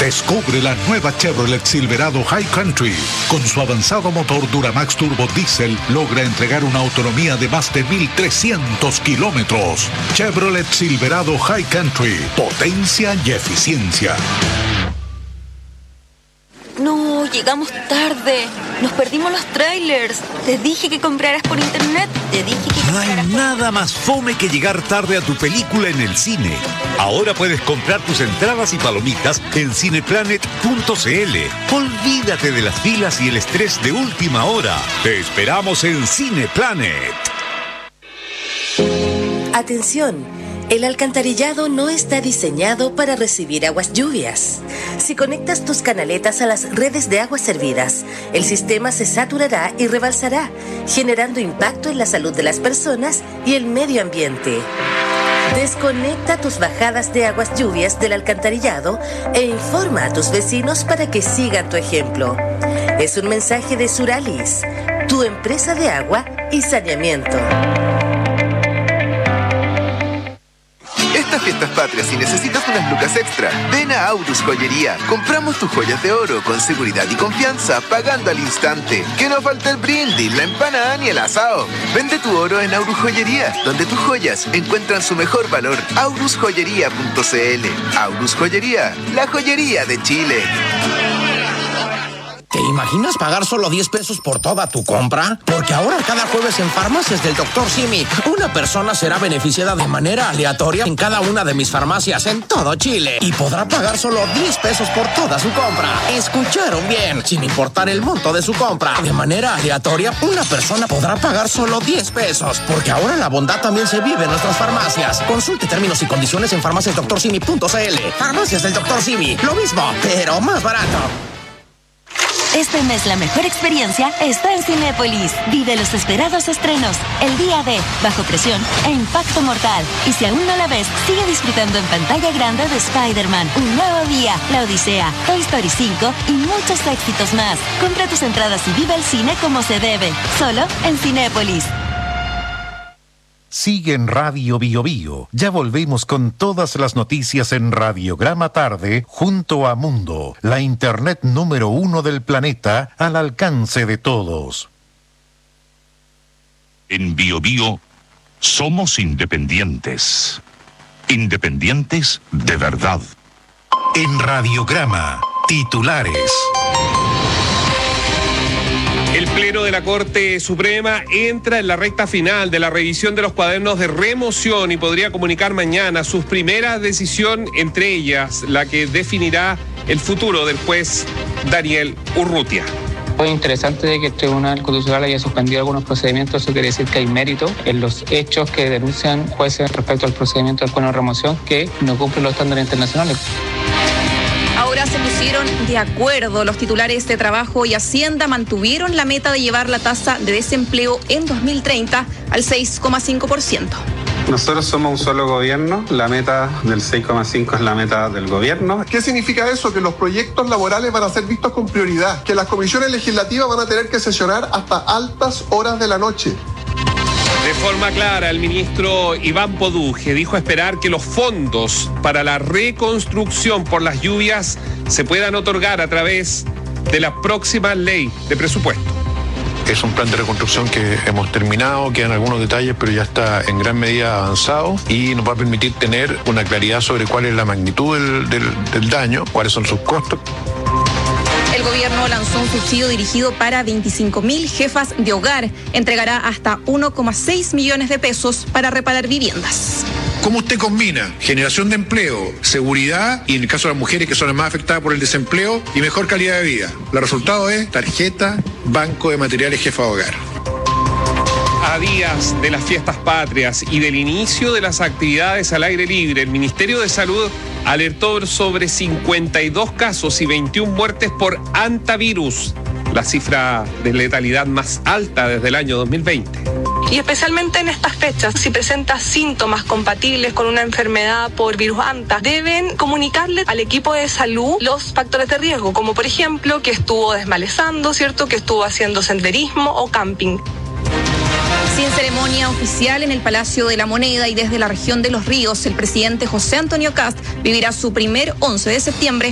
Descubre la nueva Chevrolet Silverado High Country. Con su avanzado motor Duramax Turbo Diesel, logra entregar una autonomía de más de 1,300 kilómetros. Chevrolet Silverado High Country. Potencia y eficiencia. No, llegamos tarde. Nos perdimos los trailers. Te dije que compraras por internet. No hay nada más fome que llegar tarde a tu película en el cine. Ahora puedes comprar tus entradas y palomitas en cineplanet.cl. Olvídate de las filas y el estrés de última hora. Te esperamos en Cineplanet. Atención. El alcantarillado no está diseñado para recibir aguas lluvias. Si conectas tus canaletas a las redes de aguas servidas, el sistema se saturará y rebalsará, generando impacto en la salud de las personas y el medio ambiente. Desconecta tus bajadas de aguas lluvias del alcantarillado e informa a tus vecinos para que sigan tu ejemplo. Es un mensaje de Suralis, tu empresa de agua y saneamiento. Estas fiestas patrias, si necesitas unas lucas extra, ven a Aurus Joyería. Compramos tus joyas de oro con seguridad y confianza, pagando al instante. Que no falta el brindis, la empanada ni el asado. Vende tu oro en Aurus Joyería, donde tus joyas encuentran su mejor valor. aurusjoyería.cl. Aurus Joyería, la joyería de Chile. ¿Te imaginas pagar solo 10 pesos por toda tu compra? Porque ahora cada jueves en Farmacias del Dr. Simi, una persona será beneficiada de manera aleatoria en cada una de mis farmacias en todo Chile y podrá pagar solo 10 pesos por toda su compra. ¿Escucharon bien? Sin importar el monto de su compra. De manera aleatoria, una persona podrá pagar solo 10 pesos, porque ahora la bondad también se vive en nuestras farmacias. Consulte términos y condiciones en farmaciasdrsimi.cl. Farmacias del Dr. Simi, lo mismo, pero más barato. Este mes la mejor experiencia está en Cinépolis. Vive los esperados estrenos, El Día de, Bajo Presión e Impacto Mortal. Y si aún no la ves, sigue disfrutando en pantalla grande de Spider-Man, Un Nuevo Día, La Odisea, Toy Story 5 y muchos éxitos más. Compra tus entradas y vive el cine como se debe, solo en Cinépolis. Sigue en Radio Bio Bio. Ya volvemos con todas las noticias en Radiograma Tarde junto a Mundo, la internet número 1 del planeta al alcance de todos. En Bio Bio somos independientes. Independientes de verdad. En Radiograma, titulares. El Pleno de la Corte Suprema entra en la recta final de la revisión de los cuadernos de remoción y podría comunicar mañana sus primeras decisiones, entre ellas la que definirá el futuro del juez Daniel Urrutia. Fue interesante de que el Tribunal Constitucional haya suspendido algunos procedimientos. Eso quiere decir que hay mérito en los hechos que denuncian jueces respecto al procedimiento del pleno de remoción que no cumplen los estándares internacionales. Ahora se pusieron de acuerdo. Los titulares de Trabajo y Hacienda mantuvieron la meta de llevar la tasa de desempleo en 2030 al 6,5%. Nosotros somos un solo gobierno, la meta del 6,5 es la meta del gobierno. ¿Qué significa eso? Que los proyectos laborales van a ser vistos con prioridad, que las comisiones legislativas van a tener que sesionar hasta altas horas de la noche. De forma clara, el ministro Iván Poduje dijo esperar que los fondos para la reconstrucción por las lluvias se puedan otorgar a través de la próxima ley de presupuesto. Es un plan de reconstrucción que hemos terminado, quedan algunos detalles, pero ya está en gran medida avanzado y nos va a permitir tener una claridad sobre cuál es la magnitud del daño, cuáles son sus costos. El gobierno lanzó un subsidio dirigido para 25.000 jefas de hogar. Entregará hasta 1,6 millones de pesos para reparar viviendas. ¿Cómo usted combina generación de empleo, seguridad y en el caso de las mujeres que son las más afectadas por el desempleo y mejor calidad de vida? El resultado es tarjeta Banco de Materiales Jefa de Hogar. A días de las fiestas patrias y del inicio de las actividades al aire libre, el Ministerio de Salud alertó sobre 52 casos y 21 muertes por hantavirus, la cifra de letalidad más alta desde el año 2020. Y especialmente en estas fechas, si presenta síntomas compatibles con una enfermedad por virus hanta, deben comunicarle al equipo de salud los factores de riesgo, como por ejemplo que estuvo desmalezando, ¿cierto? Que estuvo haciendo senderismo o camping. Sin ceremonia oficial en el Palacio de la Moneda y desde la región de Los Ríos, el presidente José Antonio Kast vivirá su primer 11 de septiembre